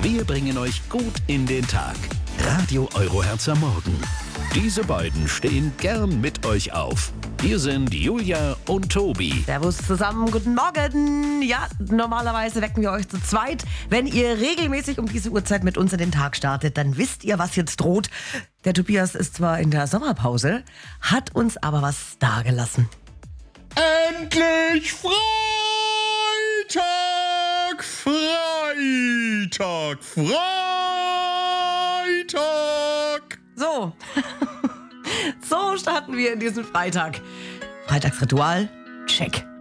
Wir bringen euch gut in den Tag. Radio Euroherz am Morgen. Diese beiden stehen gern mit euch auf. Hier sind Julia und Tobi. Servus zusammen, guten Morgen. Ja, normalerweise wecken wir euch zu zweit. Wenn ihr regelmäßig um diese Uhrzeit mit uns in den Tag startet, dann wisst ihr, was jetzt droht. Der Tobias ist zwar in der Sommerpause, hat uns aber was dagelassen. Endlich Freitag! Freitag! Freitag! So, so starten wir in diesen Freitag. Freitagsritual, check.